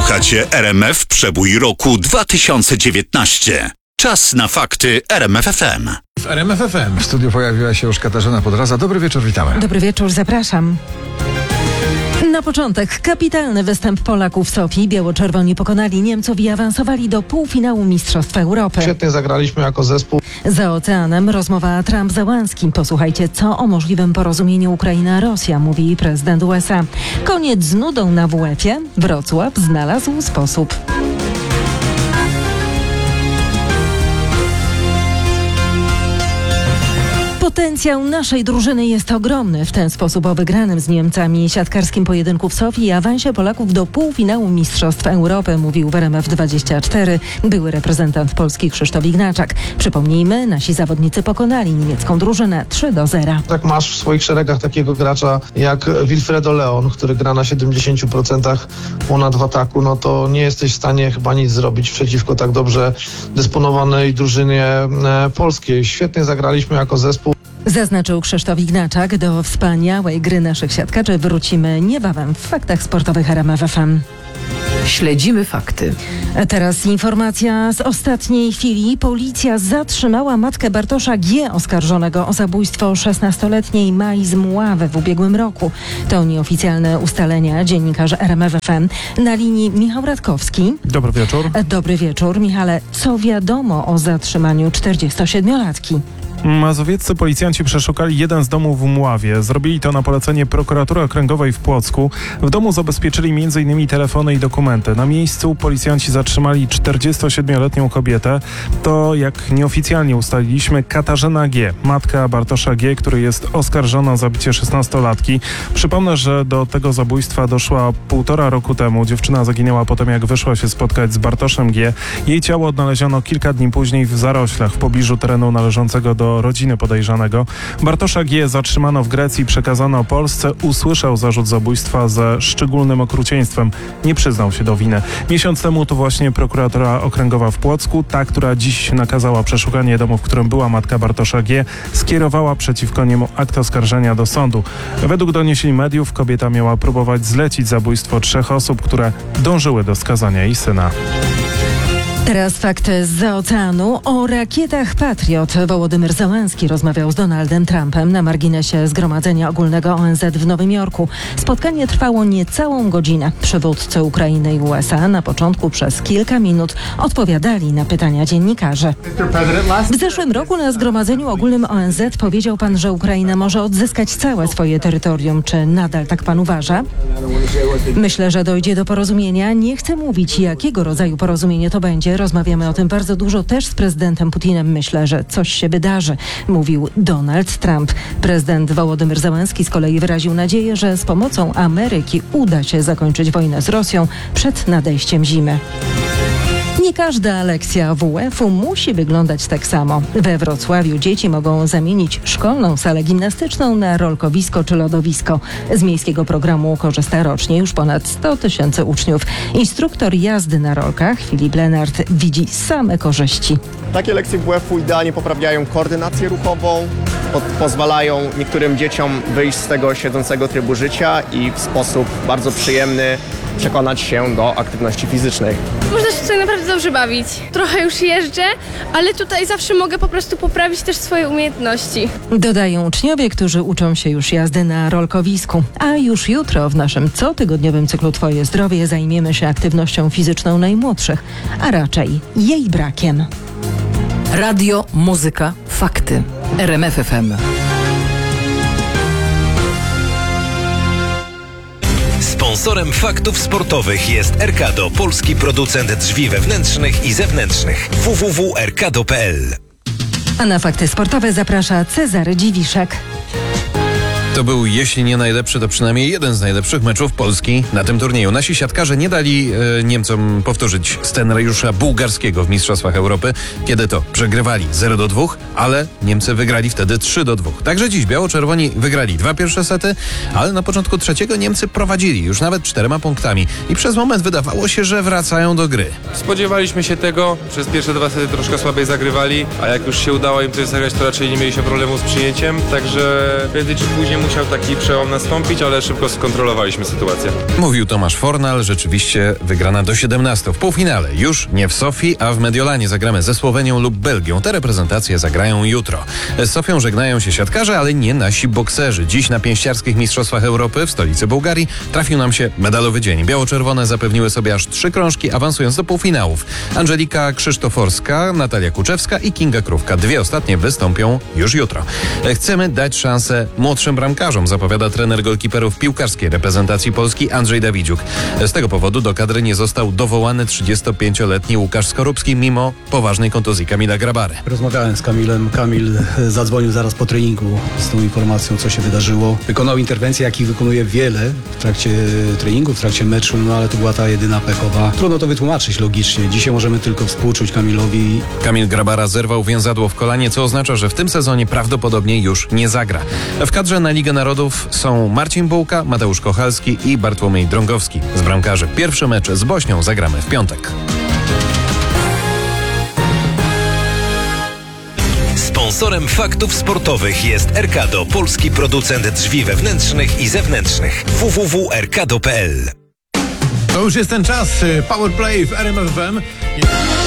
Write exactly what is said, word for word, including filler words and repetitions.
Słuchacie R M F Przebój roku dwa tysiące dziewiętnaście. Czas na fakty R M F F M. W R M F F M. W studiu pojawiła się już Katarzyna Podraza. Dobry wieczór, witamy. Dobry wieczór, zapraszam. Na początek kapitalny występ Polaków w Sofii. Biało-czerwoni pokonali Niemców i awansowali do półfinału Mistrzostw Europy. Świetnie zagraliśmy jako zespół. Za oceanem rozmowa Trump-Załęski. Posłuchajcie, co o możliwym porozumieniu Ukraina-Rosja mówi prezydent U S A. Koniec z nudą na W F-ie. Wrocław znalazł sposób. Potencjał naszej drużyny jest ogromny. W ten sposób o wygranym z Niemcami siatkarskim pojedynku w Sofii i awansie Polaków do półfinału Mistrzostw Europy mówił w R M F dwadzieścia cztery były reprezentant Polski Krzysztof Ignaczak. Przypomnijmy, nasi zawodnicy pokonali niemiecką drużynę trzy do zera. Jak masz w swoich szeregach takiego gracza jak Wilfredo Leon, który gra na siedemdziesiąt procent ponad w ataku, no to nie jesteś w stanie chyba nic zrobić przeciwko tak dobrze dysponowanej drużynie polskiej. Świetnie zagraliśmy jako zespół. Zaznaczył Krzysztof Ignaczak. Do wspaniałej gry naszych siatkarzy wrócimy niebawem w faktach sportowych R M F F M. Śledzimy fakty. A teraz informacja z ostatniej chwili. Policja zatrzymała matkę Bartosza G., oskarżonego o zabójstwo szesnastoletniej Mai z Mławy w ubiegłym roku. To nieoficjalne ustalenia. Dziennikarz R M F F M. Na linii Michał Radkowski. Dobry wieczór. Dobry wieczór. Michale, co wiadomo o zatrzymaniu czterdziestosiedmiolatki? Mazowieccy policjanci przeszukali jeden z domów w Mławie. Zrobili to na polecenie prokuratury okręgowej w Płocku. W domu zabezpieczyli między innymi telefony i dokumenty. Na miejscu policjanci zatrzymali czterdziestosiedmioletnią kobietę. To, jak nieoficjalnie ustaliliśmy, Katarzyna G., matka Bartosza G., który jest oskarżona o zabicie szesnastolatki. Przypomnę, że do tego zabójstwa doszła półtora roku temu. Dziewczyna zaginęła po tym, jak wyszła się spotkać z Bartoszem G. Jej ciało odnaleziono kilka dni później w zaroślach w pobliżu terenu należącego do rodziny podejrzanego. Bartosza G. zatrzymano w Grecji, przekazano Polsce. Usłyszał zarzut zabójstwa ze szczególnym okrucieństwem. Nie przyznał się do winy. Miesiąc temu to właśnie prokuratura okręgowa w Płocku, ta, która dziś nakazała przeszukanie domu, w którym była matka Bartosza G., skierowała przeciwko niemu akt oskarżenia do sądu. Według doniesień mediów kobieta miała próbować zlecić zabójstwo trzech osób, które dążyły do skazania jej syna. Teraz fakty zza oceanu. O rakietach Patriot Wołodymyr Załęski rozmawiał z Donaldem Trumpem na marginesie Zgromadzenia Ogólnego O N Z w Nowym Jorku. Spotkanie trwało niecałą godzinę. Przywódcy Ukrainy i U S A na początku przez kilka minut odpowiadali na pytania dziennikarzy. W zeszłym roku na Zgromadzeniu Ogólnym O N Z powiedział pan, że Ukraina może odzyskać całe swoje terytorium. Czy nadal tak pan uważa? Myślę, że dojdzie do porozumienia. Nie chcę mówić, jakiego rodzaju porozumienie to będzie. Rozmawiamy o tym bardzo dużo też z prezydentem Putinem. Myślę, że coś się wydarzy, mówił Donald Trump. Prezydent Wołodymyr Załęski z kolei wyraził nadzieję, że z pomocą Ameryki uda się zakończyć wojnę z Rosją przed nadejściem zimy. Nie każda lekcja W F-u musi wyglądać tak samo. We Wrocławiu dzieci mogą zamienić szkolną salę gimnastyczną na rolkowisko czy lodowisko. Z miejskiego programu korzysta rocznie już ponad sto tysięcy uczniów. Instruktor jazdy na rolkach Filip Lenart widzi same korzyści. Takie lekcje W F-u idealnie poprawiają koordynację ruchową, po- pozwalają niektórym dzieciom wyjść z tego siedzącego trybu życia i w sposób bardzo przyjemny przekonać się do aktywności fizycznej. Można się tutaj naprawdę dobrze bawić. Trochę już jeżdżę, ale tutaj zawsze mogę po prostu poprawić też swoje umiejętności. Dodają uczniowie, którzy uczą się już jazdy na rolkowisku. A już jutro w naszym cotygodniowym cyklu Twoje zdrowie zajmiemy się aktywnością fizyczną najmłodszych, a raczej jej brakiem. Radio, muzyka, fakty. R M F F M. Sponsorem faktów sportowych jest Erkado, polski producent drzwi wewnętrznych i zewnętrznych. w w w kropka erkado kropka p l. A na fakty sportowe zaprasza Cezary Dziwiszek. To był, jeśli nie najlepszy, to przynajmniej jeden z najlepszych meczów Polski na tym turnieju. Nasi siatkarze nie dali e, Niemcom powtórzyć scenariusza bułgarskiego w Mistrzostwach Europy, kiedy to przegrywali zero do dwóch, ale Niemcy wygrali wtedy trzy do dwóch. Także dziś biało-czerwoni wygrali dwa pierwsze sety, ale na początku trzeciego Niemcy prowadzili już nawet czterema punktami i przez moment wydawało się, że wracają do gry. Spodziewaliśmy się tego, przez pierwsze dwa sety troszkę słabiej zagrywali, a jak już się udało im coś zagrać, to raczej nie mieliśmy problemu z przyjęciem, także prędzej czy później musiał taki przełom nastąpić, ale szybko skontrolowaliśmy sytuację. Mówił Tomasz Fornal, rzeczywiście wygrana do siedemnastu. W półfinale już nie w Sofii, a w Mediolanie zagramy ze Słowenią lub Belgią. Te reprezentacje zagrają jutro. Z Sofią żegnają się siatkarze, ale nie nasi bokserzy. Dziś na pięściarskich Mistrzostwach Europy w stolicy Bułgarii trafił nam się medalowy dzień. Biało-czerwone zapewniły sobie aż trzy krążki, awansując do półfinałów. Angelika Krzysztoforska, Natalia Kuczewska i Kinga Krówka. Dwie ostatnie wystąpią już jutro. Chcemy dać szansę młodszym bramkarzom, zapowiada trener golkiperów piłkarskiej reprezentacji Polski Andrzej Dawidziuk. Z tego powodu do kadry nie został dowołany trzydziestopięcioletni Łukasz Skorupski mimo poważnej kontuzji Kamila Grabary. Rozmawiałem z Kamilem. Kamil zadzwonił zaraz po treningu z tą informacją, co się wydarzyło. Wykonał interwencje, jakich wykonuje wiele w trakcie treningu, w trakcie meczu, no ale to była ta jedyna pechowa. Trudno to wytłumaczyć logicznie. Dzisiaj możemy tylko współczuć Kamilowi. Kamil Grabara zerwał więzadło w kolanie, co oznacza, że w tym sezonie prawdopodobnie już nie zagra. W kadrze na Ligę Narodów są Marcin Bułka, Mateusz Kochalski i Bartłomiej Drągowski. Z bramkarzy pierwszy mecz z Bośnią zagramy w piątek. Sponsorem faktów sportowych jest Erkado, polski producent drzwi wewnętrznych i zewnętrznych. w w w kropka erkado kropka p l. To już jest ten czas. Powerplay w R M F F M.